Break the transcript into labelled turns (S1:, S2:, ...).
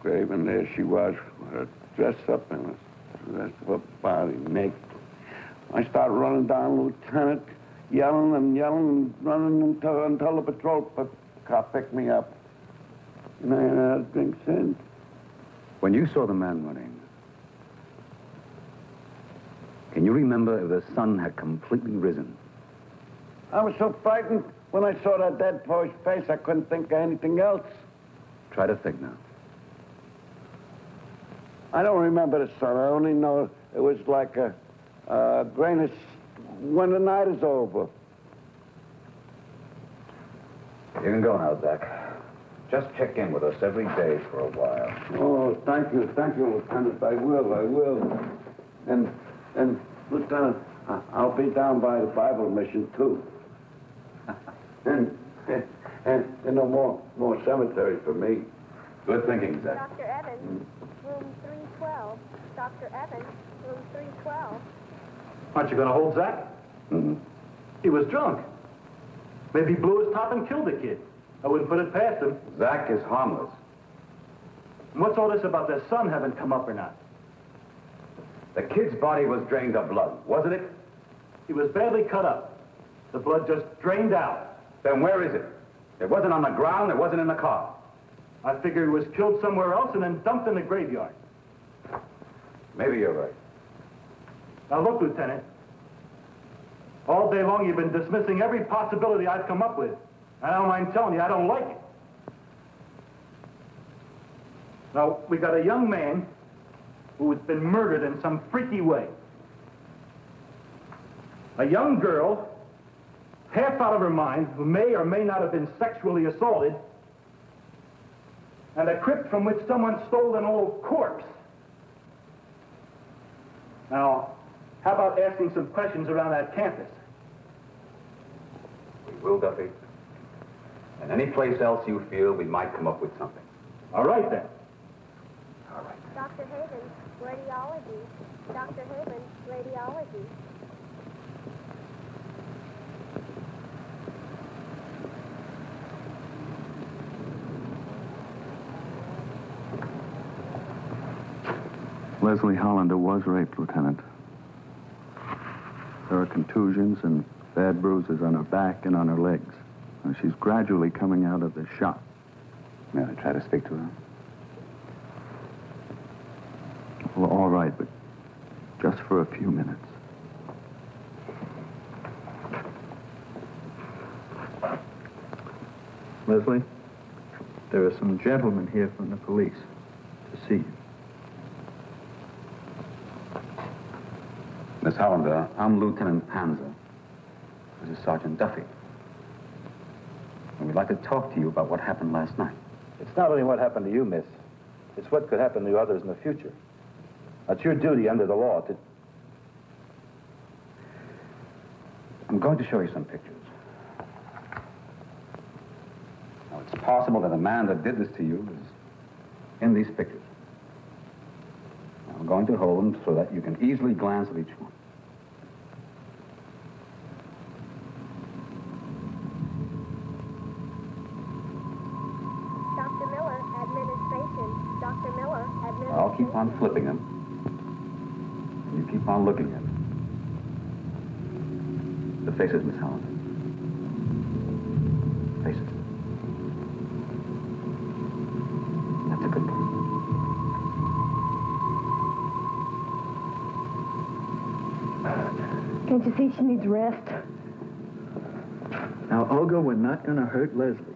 S1: grave, and there she was, dressed up in the rest of her body, naked. I start running down, Lieutenant, yelling and running until the patrol car picked me up. And I ain't had a drink since.
S2: When you saw the man running, can you remember if the sun had completely risen?
S1: I was so frightened when I saw that dead boy's face, I couldn't think of anything else.
S2: Try to think now.
S1: I don't remember the sun. I only know it was like a grayness when the night is over.
S2: You can go now, Zach. Just check in with us every day for a while.
S1: Oh, thank you, Lieutenant. I will. And Lieutenant, I'll be down by the Bible mission too. and no more cemetery for me.
S2: Good thinking, Zach.
S3: Dr. Evans, room 312. Dr. Evans, room 312.
S4: Aren't you going to hold Zach?
S2: Mm-hmm.
S4: He was drunk. Maybe he blew his top and killed the kid. I wouldn't put it past him.
S2: Zach is harmless.
S4: And what's all this about the sun having come up or not?
S2: The kid's body was drained of blood, wasn't it?
S4: He was badly cut up. The blood just drained out.
S2: Then where is it? It wasn't on the ground, it wasn't in the car.
S4: I figure he was killed somewhere else and then dumped in the graveyard.
S2: Maybe you're right.
S4: Now look, Lieutenant. All day long you've been dismissing every possibility I've come up with. I don't mind telling you, I don't like it. Now, we got a young man who has been murdered in some freaky way. A young girl, half out of her mind, who may or may not have been sexually assaulted, and a crypt from which someone stole an old corpse. Now, how about asking some questions around that campus?
S2: We will, Duffy. And any place else you feel we might come up with something.
S4: All right, then.
S2: All right.
S3: Dr. Havens, radiology. Dr. Havens, radiology.
S5: Leslie Hollander was raped, Lieutenant. There are contusions and bad bruises on her back and on her legs. And she's gradually coming out of the shock.
S2: May I try to speak to her?
S5: Well, all right, but just for a few minutes. Leslie, there are some gentlemen here from the police to see you.
S2: Miss Hollander, I'm Lieutenant Panzer. This is Sergeant Duffy. And we'd like to talk to you about what happened last night.
S6: It's not only what happened to you, miss. It's what could happen to others in the future. That's your duty under the law to...
S2: I'm going to show you some pictures. Now, it's possible that the man that did this to you is in these pictures. Now, I'm going to hold them so that you can easily glance at each one.
S3: Dr. Miller, administration. Dr. Miller, administration.
S2: I'll keep on flipping them. You keep on looking at them. The faces, Miss Hollander. Faces. That's a good boy.
S7: Can't you see she needs rest?
S5: Now, Olga, we're not going to hurt Leslie.